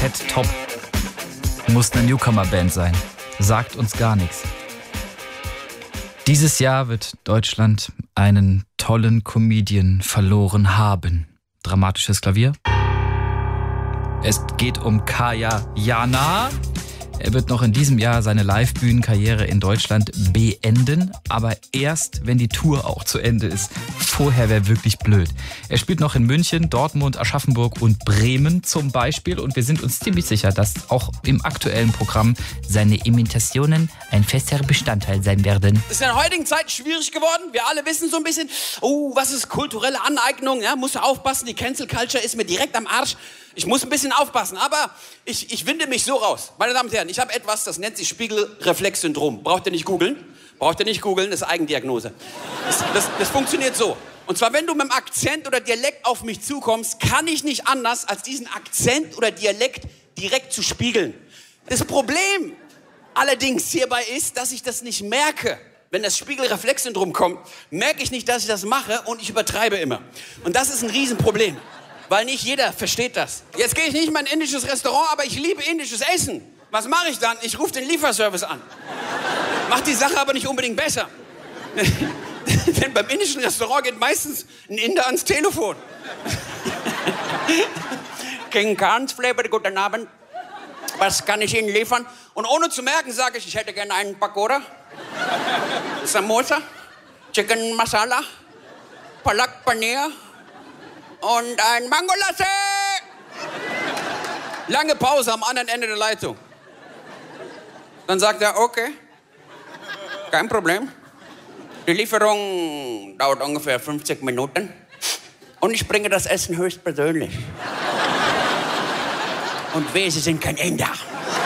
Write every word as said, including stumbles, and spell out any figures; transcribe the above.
Pet Top muss eine Newcomer-Band sein. Sagt uns gar nichts. Dieses Jahr wird Deutschland einen tollen Comedian verloren haben. Dramatisches Klavier. Es geht um Kaya Jana. Er wird noch in diesem Jahr seine Live-Bühnenkarriere in Deutschland beenden, aber erst, wenn die Tour auch zu Ende ist. Vorher wäre wirklich blöd. Er spielt noch in München, Dortmund, Aschaffenburg und Bremen zum Beispiel und wir sind uns ziemlich sicher, dass auch im aktuellen Programm seine Imitationen ein fester Bestandteil sein werden. Es ist in der heutigen Zeit schwierig geworden. Wir alle wissen so ein bisschen, oh, was ist kulturelle Aneignung? Ja, musst du aufpassen, die Cancel Culture ist mir direkt am Arsch. Ich muss ein bisschen aufpassen, aber ich, ich winde mich so raus. Meine Damen und Herren, ich habe etwas, das nennt sich Spiegelreflexsyndrom. Braucht ihr nicht googeln? Braucht ihr nicht googeln, das ist Eigendiagnose. Das, das, das funktioniert so. Und zwar, wenn du mit dem Akzent oder Dialekt auf mich zukommst, kann ich nicht anders, als diesen Akzent oder Dialekt direkt zu spiegeln. Das Problem allerdings hierbei ist, dass ich das nicht merke. Wenn das Spiegelreflexsyndrom kommt, merke ich nicht, dass ich das mache und ich übertreibe immer. Und das ist ein Riesenproblem. Weil nicht jeder versteht das. Jetzt gehe ich nicht mal in ein indisches Restaurant, aber ich liebe indisches Essen. Was mache ich dann? Ich rufe den Lieferservice an. Macht die Sache aber nicht unbedingt besser. Denn beim indischen Restaurant geht meistens ein Inder ans Telefon. King Khan's Flavor, guten Abend. Was kann ich Ihnen liefern? Und ohne zu merken sage ich, ich hätte gerne einen Pakora, Samosa, Chicken Masala, Palak Paneer und ein Mango Latte. Lange Pause am anderen Ende der Leitung. Dann sagt er, okay, kein Problem. Die Lieferung dauert ungefähr fünfzig Minuten. Und ich bringe das Essen höchstpersönlich. Und wehe, Sie sind kein Inder.